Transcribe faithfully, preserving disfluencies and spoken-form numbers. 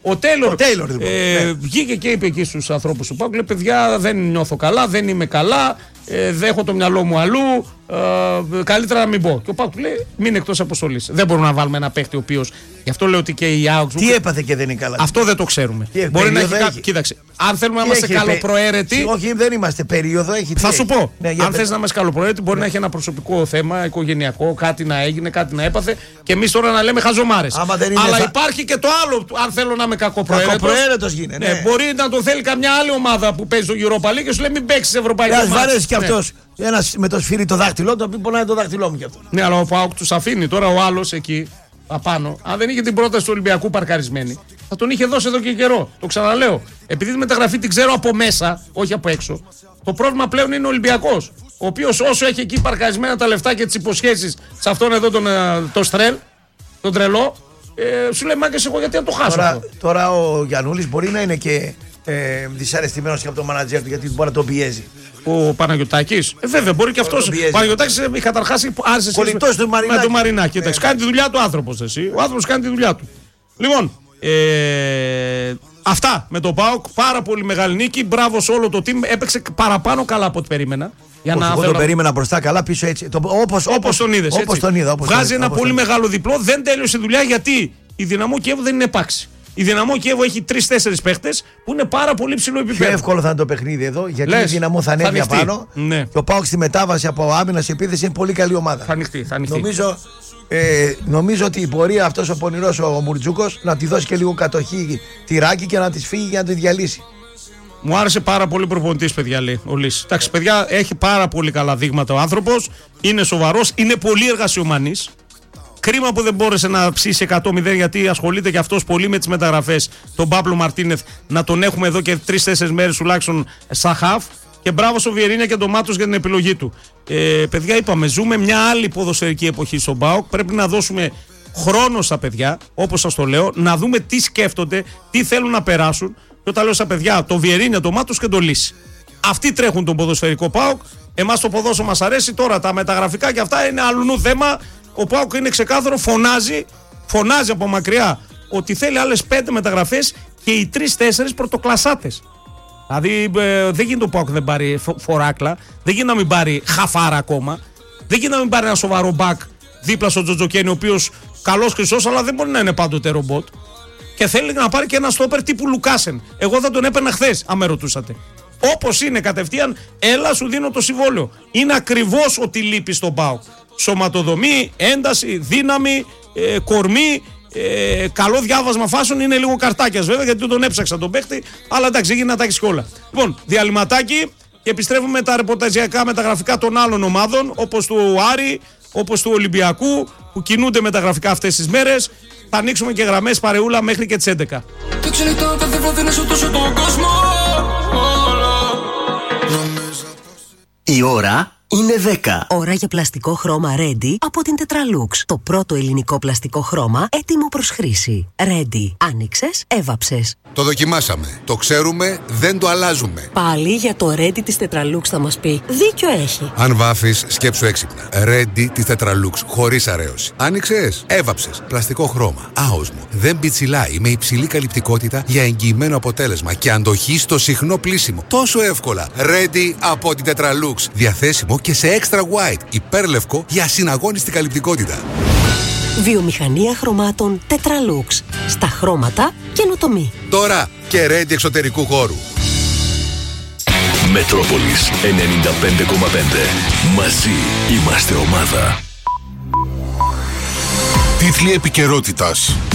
Ο Τέιλορ, ο Τέιλορ λοιπόν, ε, ναι. βγήκε και είπε εκεί στους ανθρώπους του ΠΑΟΚ, λέει παιδιά δεν νιώθω καλά, δεν είμαι καλά, ε, δεν έχω το μυαλό μου αλλού, ε, καλύτερα να μην πω. Και ο ΠΑΟΚ λέει μην εκτός αποστολής. Δεν μπορούμε να βάλουμε ένα παίχτη ο οποίος, γι' αυτό λέω ότι και η Augsburg. Τι έπαθε και δεν είναι καλά. Αυτό δεν το ξέρουμε. Τι, μπορεί να έχει, έχει. Κά... Κοίταξε, αν θέλουμε να είμαστε καλοπροαίρετοι. Όχι, δεν είμαστε περίοδο, έχει. Θα σου πω. Ναι, αν θες να είμαστε καλοπροαίρετοι, μπορεί ναι. να έχει ένα προσωπικό θέμα, οικογενειακό, κάτι να έγινε, κάτι να έπαθε και εμείς τώρα να λέμε χαζομάρες. Αλλά θα... υπάρχει και το άλλο, αν θέλω να είμαι κακοπροαίρετος. Κακοπροαίρετος γίνεται. Ναι. Ναι, μπορεί να το θέλει καμιά άλλη ομάδα που παίζει στο Europa League και σου λέει μην παίξει Ευρωπαϊκή Ομάδα. Ας βαρέσει κι αυτός. Ένας με το σφύρι το δάχτυλό του, να πονάει το δάχτυλό μου κι αυτό. Ναι, αλλά ο ΠΑΟΚ τους αφήνει τώρα ο άλλος εκεί απάνω. Αν δεν είχε την πρόταση του Ολυμπιακού παρκαρισμένη, θα τον είχε δώσει εδώ και καιρό. Το ξαναλέω. Επειδή τη μεταγραφή την ξέρω από μέσα, όχι από έξω, το πρόβλημα πλέον είναι ο Ολυμπιακός. Ο οποίος όσο έχει εκεί παρκαρισμένα τα λεφτά και τις υποσχέσεις σε αυτόν εδώ τον το στρελ, τον τρελό, ε, σου λέει μάγκες εγώ γιατί να το χάσω. Τώρα, τώρα ο Γιαννούλης μπορεί να είναι και ε, δυσαρεστημένος και από τον μάνατζερ του γιατί μπορεί να τον πιέζει. Ο Παναγιωτάκης. Ε, βέβαια, μπορεί και αυτός. Ο Παναγιωτάκης καταρχάς άρεσε κολλητός του Μαρινάκη. Με τον Μαρινάκη. Ναι. Κάνει τη δουλειά του άνθρωπος εσύ. Ο άνθρωπος κάνει τη δουλειά του. Λοιπόν, ε, αυτά με το ΠΑΟΚ. Πάρα πολύ μεγάλη νίκη. Μπράβο σε όλο το team. Έπαιξε παραπάνω καλά από ό,τι περίμενα. Για να εγώ τον να... περίμενα μπροστά καλά, πίσω έτσι. Το, όπως, όπως τον είδες. Όπως τον είδα. Όπως Βγάζει τον, ένα όπως πολύ τον... μεγάλο διπλό. Δεν τέλειωσε η δουλειά γιατί η Δυναμό Κιέβου δεν είναι επάξι. Η Δυναμό Κιέβου έχει τρεις-τέσσερις παίχτες που είναι πάρα πολύ ψηλό επίπεδο. Πιο εύκολο θα είναι το παιχνίδι εδώ γιατί Λες, η Δυναμό θα ανέβει απάνω. Ναι. Και ο ΠΑΟΚ στη μετάβαση από άμυνα σε επίθεση είναι πολύ καλή ομάδα. Θα ανοιχτεί, θα ανοιχτεί. Νομίζω, ε, νομίζω ότι μπορεί αυτός ο πονηρός ο Μουρτζούκος να τη δώσει και λίγο κατοχή τυράκι και να τη φύγει για να τη διαλύσει. Μου άρεσε πάρα πολύ προπονητής, παιδιά, λέει ο Λύσης. Εντάξει, παιδιά, έχει πάρα πολύ καλά δείγματα ο άνθρωπος. Είναι σοβαρός, είναι πολύ εργασιομανής. Κρίμα που δεν μπόρεσε να ψήσει εκατό μηδέν γιατί ασχολείται και αυτός πολύ με τις μεταγραφές. Τον Πάπλο Μαρτίνεθ να τον έχουμε εδώ και τρεις-τέσσερις μέρες τουλάχιστον σαν χαφ. Και μπράβο στο Βιερίνια και τον Μάτος για την επιλογή του. Ε, παιδιά, είπαμε, ζούμε μια άλλη ποδοσφαιρική εποχή στον ΠΑΟΚ. Πρέπει να δώσουμε χρόνο στα παιδιά, όπως σας το λέω, να δούμε τι σκέφτονται, τι θέλουν να περάσουν. Και όταν λέω στα παιδιά, το Βιερίνια, τον Μάτος και τον Λύση. Αυτοί τρέχουν τον ποδοσφαιρικό ΠΑΟΚ. Εμάς το ποδόσφαιρο μας αρέσει. Τώρα τα μεταγραφικά και αυτά είναι αλλού θέμα. Ο ΠΑΟΚ είναι ξεκάθαρο, φωνάζει, φωνάζει από μακριά ότι θέλει άλλες πέντε μεταγραφές και οι τρεις-τέσσερις πρωτοκλασσάτες. Δηλαδή ε, δεν γίνεται ο ΠΑΟΚ δεν πάρει φο, φοράκλα, δεν γίνεται να μην πάρει χαφάρα ακόμα, δεν γίνεται να μην πάρει ένα σοβαρό μπακ δίπλα στον Τζοτζοκένι, ο οποίος καλός χρυσός, αλλά δεν μπορεί να είναι πάντοτε ρομπότ. Και θέλει να πάρει και ένα στόπερ τύπου Λουκάσεν. Εγώ δεν τον έπαιρνα χθες, αν με ρωτούσατε. Όπως είναι κατευθείαν, έλα σου δίνω το συμβόλαιο. Είναι ακριβώς ό,τι λείπει στον ΠΑΟΚ. Σωματοδομή, ένταση, δύναμη, ε, κορμί, ε, καλό διάβασμα φάσεων. Είναι λίγο καρτάκιας βέβαια γιατί τον έψαξα τον παίχτη, αλλά εντάξει, έγινε να τα έχεις και όλα. Λοιπόν, διαλυματάκι και επιστρέφουμε με τα ρεπορταζιακά μεταγραφικά των άλλων ομάδων, όπως του Άρη, όπως του Ολυμπιακού, που κινούνται μεταγραφικά αυτές τις μέρες. Θα ανοίξουμε και γραμμές παρεούλα μέχρι και τις έντεκα. Η ώρα είναι δέκα. Ώρα για πλαστικό χρώμα Ready από την Tetralux. Το πρώτο ελληνικό πλαστικό χρώμα έτοιμο προς χρήση. Ready. Άνοιξες, έβαψες. Το δοκιμάσαμε. Το ξέρουμε, δεν το αλλάζουμε. Πάλι για το Ready της Tetralux θα μας πει. Δίκιο έχει. Αν βάφεις, σκέψου έξυπνα. Ready της Tetralux, χωρίς αρέωση. Άνοιξες, έβαψες. Πλαστικό χρώμα. Άοσμο. Δεν πιτσιλάει. Με υψηλή καλυπτικότητα για εγγυημένο αποτέλεσμα και αντοχή στο συχνό πλύσιμο. Τόσο εύκολα. Ready από την Tetralux. Διαθέσιμο και σε extra white. Υπέρλευκο για ασυναγώνιστη καλυπτικότητα. Βιομηχανία χρωμάτων Tetralux. Στα χρώματα καινοτομή. Τώρα και Ready εξωτερικού χώρου. Μετρόπολης ενενήντα πέντε κόμμα πέντε. Μαζί είμαστε ομάδα. Τίτλοι επικαιρότητας.